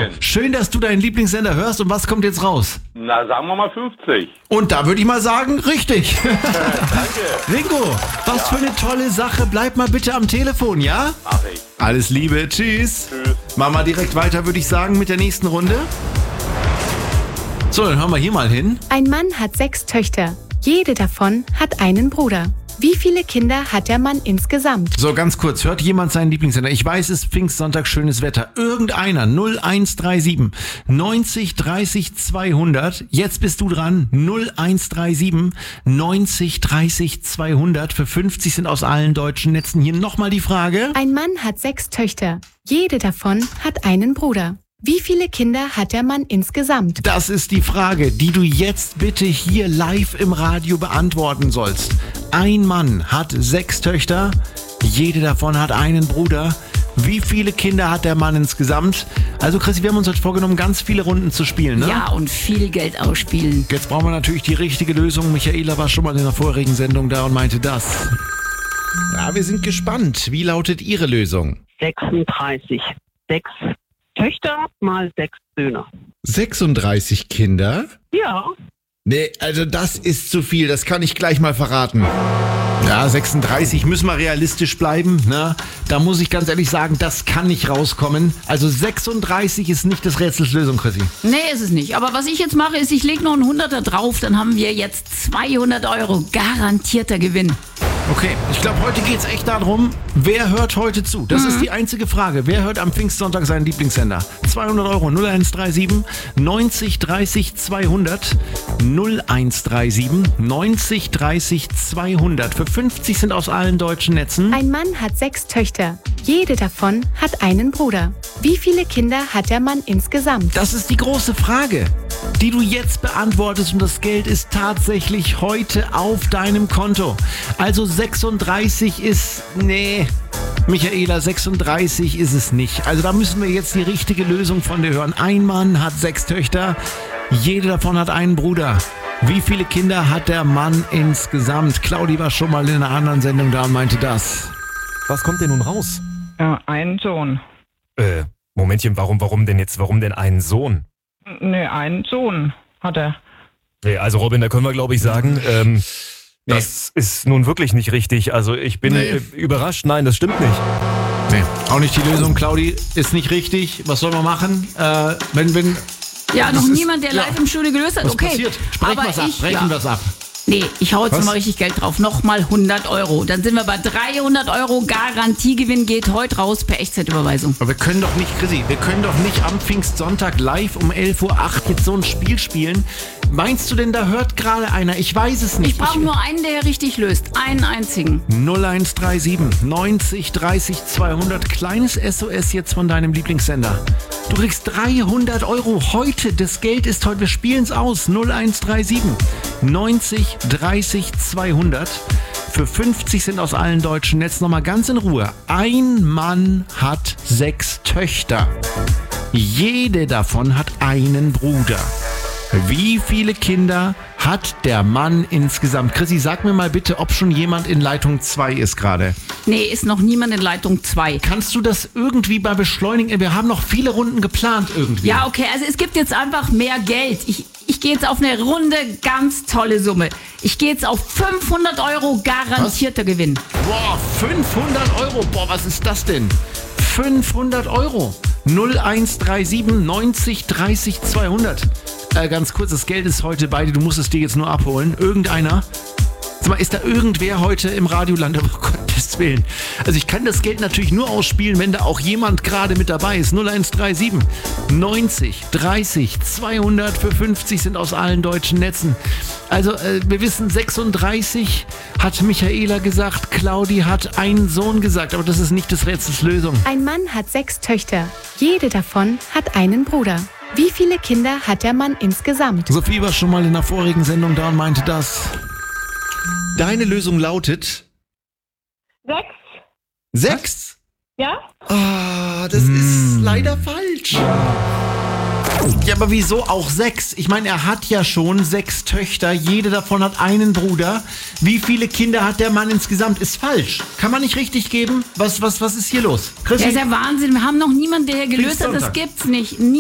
schön, dass du deinen Lieblingssender hörst. Und was kommt jetzt raus? Na, sagen wir mal 50. Und da würde ich mal sagen, richtig. Danke. Ringo, was für eine tolle Sache. Bleib mal bitte am Telefon, ja? Mach ich. Alles Liebe, tschüss. Tschüss. Machen wir direkt weiter, würde ich sagen, mit der nächsten Runde. So, dann hören wir hier mal hin. Ein Mann hat 6 Töchter. Jede davon hat einen Bruder. Wie viele Kinder hat der Mann insgesamt? So, ganz kurz, hört jemand seinen Lieblingssender? Ich weiß, es ist Pfingstsonntag, schönes Wetter. Irgendeiner, 0137 90 30 200. Jetzt bist du dran, 0137 90 30 200. Für 50 sind aus allen deutschen Netzen. Hier nochmal die Frage. Ein Mann hat 6 Töchter. Jede davon hat einen Bruder. Wie viele Kinder hat der Mann insgesamt? Das ist die Frage, die du jetzt bitte hier live im Radio beantworten sollst. Ein Mann hat 6 Töchter, jede davon hat einen Bruder. Wie viele Kinder hat der Mann insgesamt? Also Chrissy, wir haben uns heute vorgenommen, ganz viele Runden zu spielen, ne? Ja, und viel Geld ausspielen. Jetzt brauchen wir natürlich die richtige Lösung. Michaela war schon mal in der vorherigen Sendung da und meinte das. Ja, wir sind gespannt. Wie lautet Ihre Lösung? 36. 6 Töchter mal 6 Söhne. 36 Kinder? Ja. Nee, also das ist zu viel, das kann ich gleich mal verraten. Ja, 36, müssen wir realistisch bleiben, ne? Da muss ich ganz ehrlich sagen, das kann nicht rauskommen. Also 36 ist nicht des Rätsels Lösung, Chrissy. Nee, ist es nicht. Aber was ich jetzt mache, ist, ich lege noch einen 100er drauf, dann haben wir jetzt 200 Euro garantierter Gewinn. Okay, ich glaube, heute geht's echt darum, wer hört heute zu? Das ist die einzige Frage. Wer hört am Pfingstsonntag seinen Lieblingssender? 200 Euro, 0137 90 30 200. 0137 90 30 200. Für 50 sind aus allen deutschen Netzen. Ein Mann hat 6 Töchter. Jede davon hat einen Bruder. Wie viele Kinder hat der Mann insgesamt? Das ist die große Frage, die du jetzt beantwortest, und das Geld ist tatsächlich heute auf deinem Konto. Also 36 ist, nee, Michaela, 36 ist es nicht. Also da müssen wir jetzt die richtige Lösung von dir hören. Ein Mann hat 6 Töchter, jede davon hat einen Bruder. Wie viele Kinder hat der Mann insgesamt? Claudi war schon mal in einer anderen Sendung da und meinte das. Was kommt denn nun raus? Einen Sohn. Momentchen, warum denn einen Sohn? Nee, einen Sohn hat er. Nee, also Robin, da können wir glaube ich sagen, das ist nun wirklich nicht richtig. Also ich bin überrascht. Nein, das stimmt nicht. Nee, auch nicht die Lösung, Claudi, ist nicht richtig. Was soll man machen? Wenn Ja, noch niemand, der live im Studio gelöst hat. was Okay. passiert? Sprechen wir es ab. Nee, ich hau jetzt Was? mal richtig Geld drauf. Nochmal 100 Euro. Dann sind wir bei 300 Euro. Garantiegewinn geht heute raus per Echtzeitüberweisung. Aber wir können doch nicht, Chrissy, am Pfingstsonntag live um 11:08 Uhr jetzt so ein Spiel spielen. Meinst du denn, da hört gerade einer? Ich weiß es nicht. Ich brauche nur einen, der richtig löst. Einen einzigen. 0137 90 30 200. Kleines SOS jetzt von deinem Lieblingssender. Du kriegst 300 Euro heute. Das Geld ist heute. Wir spielen es aus. 0137 90 30 200. Für 50 sind aus allen deutschen Netzen. Nochmal ganz in Ruhe. Ein Mann hat 6 Töchter. Jede davon hat einen Bruder. Wie viele Kinder hat der Mann insgesamt? Chrissy, sag mir mal bitte, ob schon jemand in Leitung 2 ist gerade. Nee, ist noch niemand in Leitung 2. Kannst du das irgendwie mal beschleunigen? Wir haben noch viele Runden geplant irgendwie. Ja, okay, also es gibt jetzt einfach mehr Geld. Ich gehe jetzt auf eine runde, ganz tolle Summe. Ich gehe jetzt auf 500 Euro garantierter Gewinn. Boah, 500 Euro. Boah, was ist das denn? 500 Euro. 0137 90 30 200. Ganz kurz, das Geld ist heute bei dir. Du musst es dir jetzt nur abholen. Irgendeiner? Sag mal, ist da irgendwer heute im Radioland? Oh Gottes Willen. Also ich kann das Geld natürlich nur ausspielen, wenn da auch jemand gerade mit dabei ist. 0137 90 30 200. Für 50 sind aus allen deutschen Netzen. Also wir wissen, 36 hat Michaela gesagt, Claudi hat einen Sohn gesagt, aber das ist nicht des Rätsels Lösung. Ein Mann hat 6 Töchter. Jede davon hat einen Bruder. Wie viele Kinder hat der Mann insgesamt? Sophie war schon mal in der vorigen Sendung da und meinte das. Deine Lösung lautet 6. 6? Ja? Ah, das ist leider falsch. Ja, aber wieso auch 6? Ich meine, er hat ja schon 6 Töchter, jede davon hat einen Bruder. Wie viele Kinder hat der Mann insgesamt? Ist falsch. Kann man nicht richtig geben? Was ist hier los? Das ist ja Wahnsinn. Wir haben noch niemanden, der gelöst hat. Das Pfingstsonntag. gibt's nicht.